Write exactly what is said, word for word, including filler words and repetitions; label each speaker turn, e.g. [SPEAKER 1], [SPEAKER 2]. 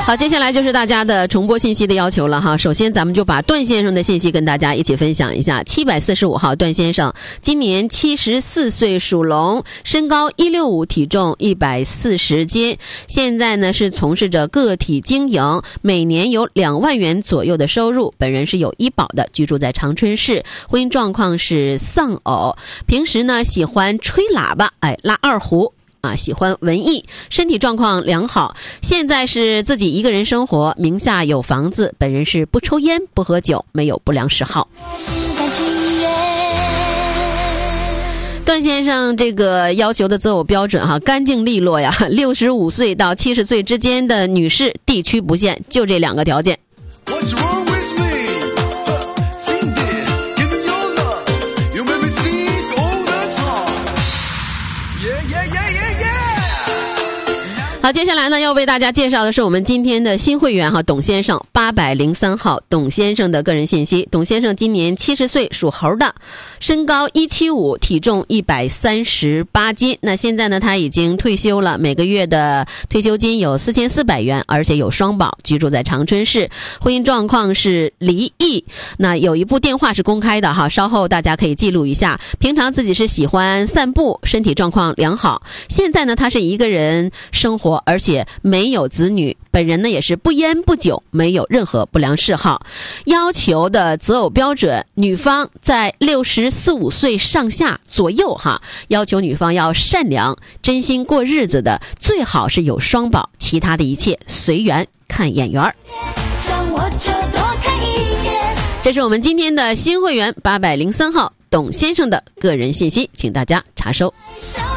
[SPEAKER 1] 好，接下来就是大家的重播信息的要求了哈。首先咱们就把段先生的信息跟大家一起分享一下。七百四十五号段先生，今年七十四岁，属龙，身高一六五，体重一百四十斤，现在呢是从事着个体经营，每年有两万元左右的收入，本人是有医保的，居住在长春市，婚姻状况是丧偶，平时呢喜欢吹喇叭，哎，拉二胡啊，喜欢文艺，身体状况良好，现在是自己一个人生活，名下有房子，本人是不抽烟不喝酒，没有不良嗜好。段先生这个要求的择偶标准哈，干净利落呀，六十五岁到七十岁之间的女士，地区不限，就这两个条件。好，接下来呢，要为大家介绍的是我们今天的新会员哈，董先生，八百零三号，董先生的个人信息。董先生今年七十岁，属猴的，身高一七五，体重一百三十八斤。那现在呢，他已经退休了，每个月的退休金有四千四百元，而且有双保，居住在长春市，婚姻状况是离异。那有一部电话是公开的哈，稍后大家可以记录一下。平常自己是喜欢散步，身体状况良好。现在呢，他是一个人生活，而且没有子女，本人呢也是不烟不酒，没有任何不良嗜好。要求的择偶标准，女方在六十四五岁上下左右哈，要求女方要善良，真心过日子的，最好是有双保，其他的一切随缘，看眼缘。这是我们今天的新会员八百零三号董先生的个人信息，请大家查收。